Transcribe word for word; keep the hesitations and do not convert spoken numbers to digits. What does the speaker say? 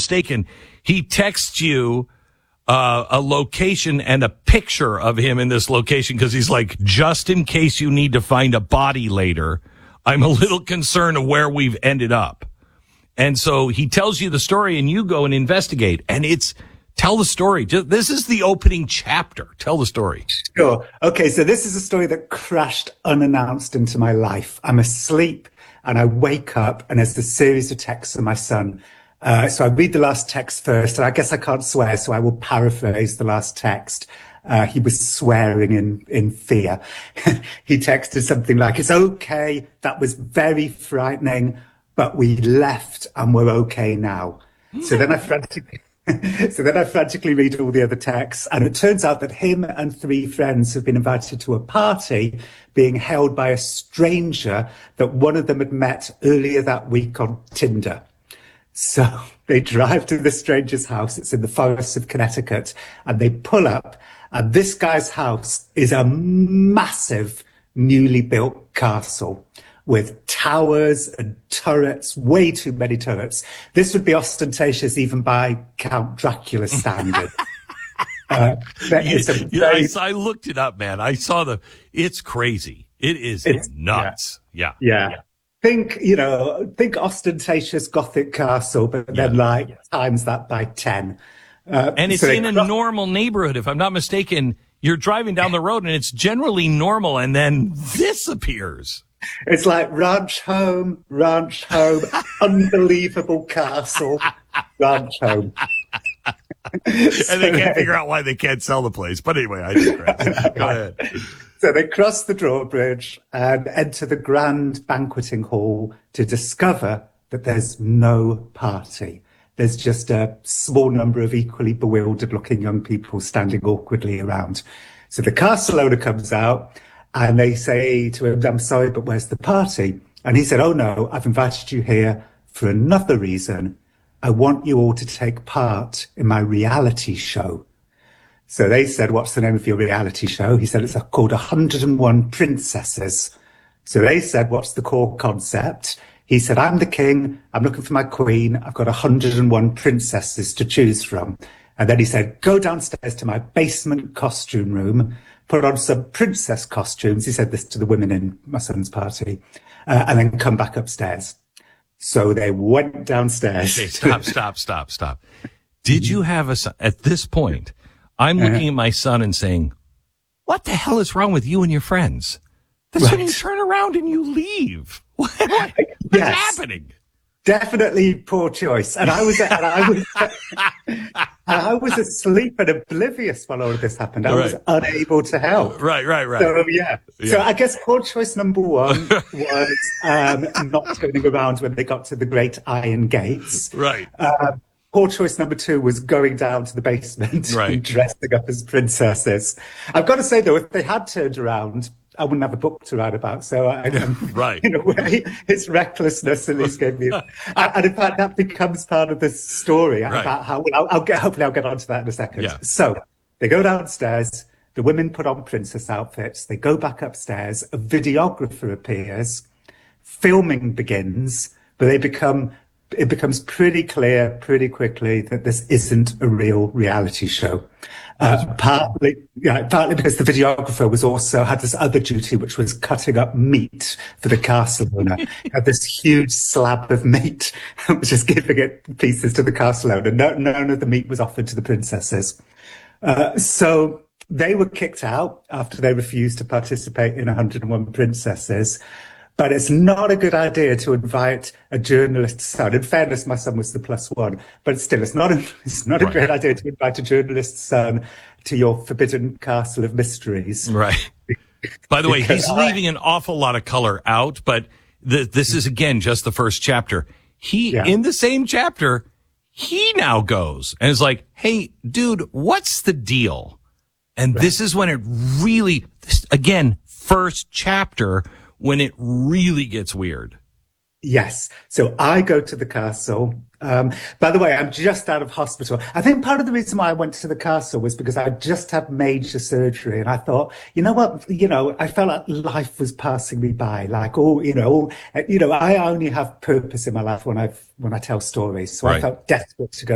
mistaken, he texts you uh, a location and a picture of him in this location because he's like, just in case you need to find a body later, I'm a little concerned of where we've ended up. And so he tells you the story and you go and investigate. And it's, tell the story. This is the opening chapter. Tell the story. Sure. Okay, so this is a story that crashed unannounced into my life. I'm asleep and I wake up and there's a series of texts from my son. Uh, so I read the last text first, and I guess I can't swear, so I will paraphrase the last text. Uh, he was swearing in, in fear. He texted something like, it's okay, that was very frightening, but we left and we're okay now. So then I frantically, so then I frantically read all the other texts, and it turns out that him and three friends have been invited to a party being held by a stranger that one of them had met earlier that week on Tinder. So they drive to the stranger's house. It's in the forests of Connecticut, and they pull up, and this guy's house is a massive newly built castle with towers and turrets, way too many turrets. This would be ostentatious even by Count Dracula's standard. uh, it's a yeah, very, I, I looked it up, man. I saw the, it's crazy. It is it's, nuts. Yeah. Yeah. yeah. Think, you know, think ostentatious Gothic castle, but then yeah. like yeah. times that by ten. Uh, and it's so in a cross- normal neighborhood. If I'm not mistaken, you're driving down the road and it's generally normal, and then this appears. It's like ranch home, ranch home, unbelievable castle, ranch home. So and they can't figure out why they can't sell the place. But anyway, I digress. Go ahead. So they cross the drawbridge and enter the grand banqueting hall to discover that there's no party. There's just a small number of equally bewildered looking young people standing awkwardly around. So the castle owner comes out and they say to him, I'm sorry, but where's the party? And he said, oh no, I've invited you here for another reason. I want you all to take part in my reality show. So they said, what's the name of your reality show? He said, it's called one hundred and one Princesses. So they said, what's the core concept? He said, I'm the king. I'm looking for my queen. I've got one hundred and one princesses to choose from. And then he said, go downstairs to my basement costume room, put on some princess costumes. He said this to the women in my son's party, uh, and then come back upstairs. So they went downstairs. Okay, stop, stop, stop, stop. Did you have a, at this point, I'm looking uh-huh. at my son and saying, what the hell is wrong with you and your friends? That's right. When you turn around and you leave. What, what, what's yes. happening? Definitely poor choice. And I was, and I was, and I was asleep and oblivious while all of this happened. I right. was unable to help. Right, right, right. So yeah. yeah. So I guess poor choice number one was um, not turning around when they got to the great iron gates. Right. Um, Poor choice number two was going down to the basement right. and dressing up as princesses. I've got to say, though, if they had turned around, I wouldn't have a book to write about. So, I, um, right. in a way, his recklessness at least gave me... and in fact, that becomes part of the story right. about how... Well, I'll, I'll get, hopefully I'll get onto that in a second. Yeah. So, they go downstairs. The women put on princess outfits. They go back upstairs. A videographer appears. Filming begins, but they become... It becomes pretty clear pretty quickly that this isn't a real reality show. Uh, partly, yeah, partly because the videographer was also had this other duty, which was cutting up meat for the castle owner. He had this huge slab of meat, which is giving it pieces to the castle owner. No, none of the meat was offered to the princesses. Uh, so they were kicked out after they refused to participate in one hundred and one Princesses. But it's not a good idea to invite a journalist's son. In fairness, my son was the plus one, but still, it's not a, it's not right. a great idea to invite a journalist's son to your forbidden castle of mysteries. Right. By the way, he's I, leaving an awful lot of color out, but the, this is again just the first chapter. He, yeah. in the same chapter, he now goes and is like, hey, dude, what's the deal? And right. this is when it really, again, first chapter, when it really gets weird. Yes. So I go to the castle. Um, by the way, I'm just out of hospital. I think part of the reason why I went to the castle was because I just had major surgery. And I thought, you know what, you know, I felt like life was passing me by. Like, oh, you know, all, you know, I only have purpose in my life when I when I tell stories. So right. I felt desperate to go